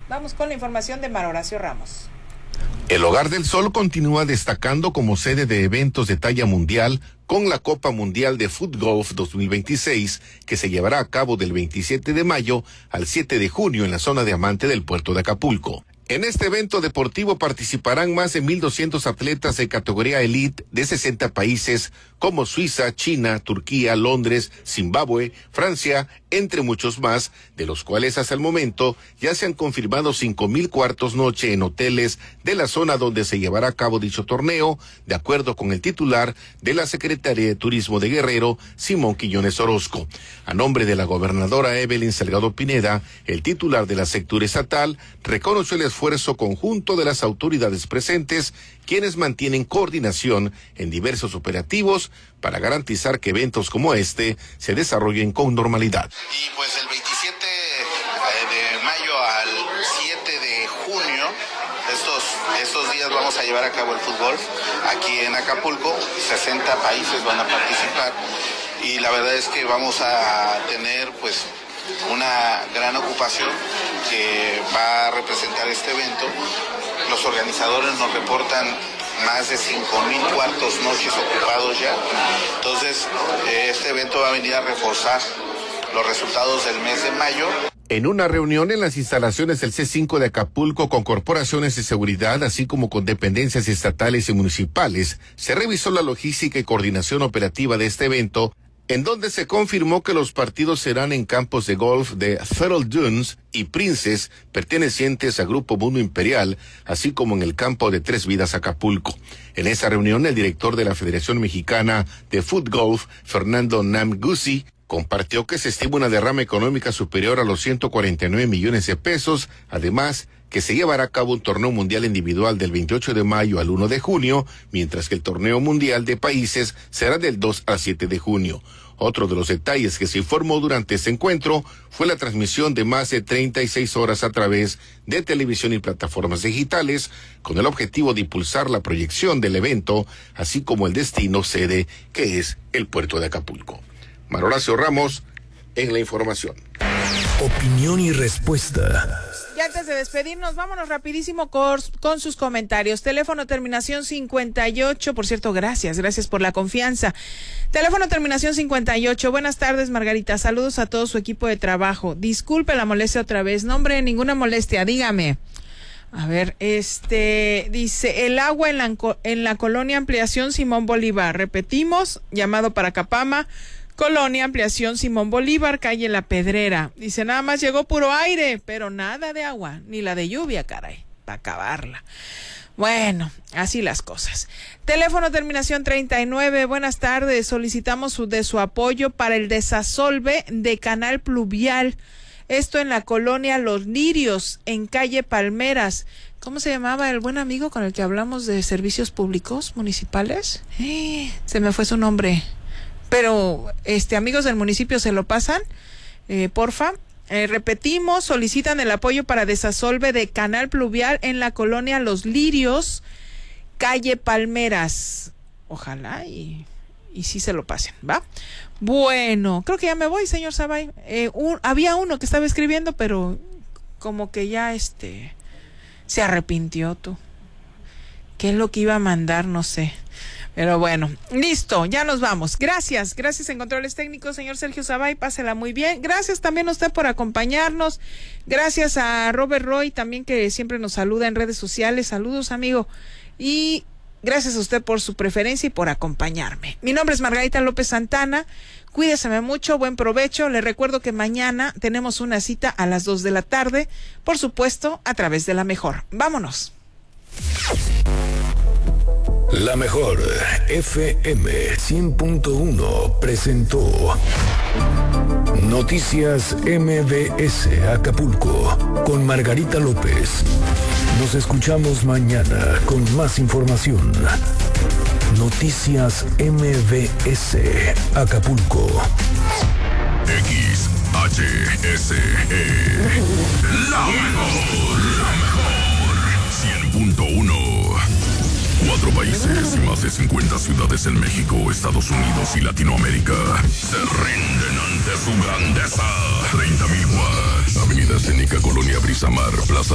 Vamos con la información de Mar Horacio Ramos. El Hogar del Sol continúa destacando como sede de eventos de talla mundial con la Copa Mundial de Fútgolf 2026, que se llevará a cabo del 27 de mayo al 7 de junio en la zona diamante del puerto de Acapulco. En este evento deportivo participarán más de 1,200 atletas de categoría elite de 60 países como Suiza, China, Turquía, Londres, Zimbabue, Francia, entre muchos más, de los cuales hasta el momento ya se han confirmado 5,000 cuartos noche en hoteles de la zona donde se llevará a cabo dicho torneo, de acuerdo con el titular de la Secretaría de Turismo de Guerrero, Simón Quiñones Orozco. A nombre de la gobernadora Evelyn Salgado Pineda, el titular de la sectura estatal reconoció el esfuerzo conjunto de las autoridades presentes, quienes mantienen coordinación en diversos operativos para garantizar que eventos como este se desarrollen con normalidad. Y pues el 27 de mayo al 7 de junio, estos días vamos a llevar a cabo el fútbol aquí en Acapulco. 60 países van a participar y la verdad es que vamos a tener pues una gran ocupación que va a representar este evento. Los organizadores nos reportan más de 5,000 cuartos noches ocupados ya. Entonces, este evento va a venir a reforzar los resultados del mes de mayo. En una reunión en las instalaciones del C5 de Acapulco con corporaciones de seguridad, así como con dependencias estatales y municipales, se revisó la logística y coordinación operativa de este evento, en donde se confirmó que los partidos serán en campos de golf de Thurl Dunes y Princess, pertenecientes a Grupo Mundo Imperial, así como en el campo de Tres Vidas Acapulco. En esa reunión, el director de la Federación Mexicana de Fútgolf, Fernando Namgusi, compartió que se estima una derrama económica superior a los 149 millones de pesos, además que se llevará a cabo un torneo mundial individual del 28 de mayo al 1 de junio, mientras que el torneo mundial de países será del 2 al 7 de junio. Otro de los detalles que se informó durante este encuentro fue la transmisión de más de 36 horas a través de televisión y plataformas digitales, con el objetivo de impulsar la proyección del evento, así como el destino sede, que es el puerto de Acapulco. Mar Horacio Ramos, en la información. Opinión y respuesta. Y antes de despedirnos, vámonos rapidísimo con sus comentarios. Teléfono terminación 58, por cierto, gracias por la confianza. Teléfono terminación 58, buenas tardes Margarita, saludos a todo su equipo de trabajo. Disculpe la molestia otra vez, no hombre, ninguna molestia, dígame. A ver, dice, el agua en la colonia Ampliación Simón Bolívar, repetimos, llamado para Capama, Colonia Ampliación Simón Bolívar, calle La Pedrera. Dice, nada más llegó puro aire, pero nada de agua, ni la de lluvia, caray, para acabarla. Bueno, así las cosas. Teléfono terminación 39, buenas tardes. Solicitamos su apoyo para el desasolve de canal pluvial. Esto en la colonia Los Lirios, en calle Palmeras. ¿Cómo se llamaba el buen amigo con el que hablamos de servicios públicos municipales? Se me fue su nombre. Pero, amigos del municipio, ¿se lo pasan? Porfa. Repetimos, solicitan el apoyo para desasolve de canal pluvial en la colonia Los Lirios, calle Palmeras. Ojalá y sí se lo pasen, ¿va? Bueno, creo que ya me voy, señor Sabay. Había uno que estaba escribiendo, pero como que ya se arrepintió tú. ¿Qué es lo que iba a mandar? No sé. Pero bueno, listo, ya nos vamos. Gracias en controles técnicos, señor Sergio Sabay, pásela muy bien. Gracias también a usted por acompañarnos. Gracias a Robert Roy también, que siempre nos saluda en redes sociales. Saludos, amigo. Y gracias a usted por su preferencia y por acompañarme. Mi nombre es Margarita López Santana. Cuídeseme mucho, buen provecho. Les recuerdo que mañana tenemos una cita a las 2 de la tarde, por supuesto, a través de La Mejor. Vámonos. La Mejor FM 100.1 presentó Noticias MBS Acapulco con Margarita López. Nos escuchamos mañana con más información. Noticias MBS Acapulco. XHSE. La mejor. 100.1. 4 países y más de 50 ciudades en México, Estados Unidos y Latinoamérica se rinden ante su grandeza. 30,000 watts. Avenida Escénica, Colonia Brisamar, Plaza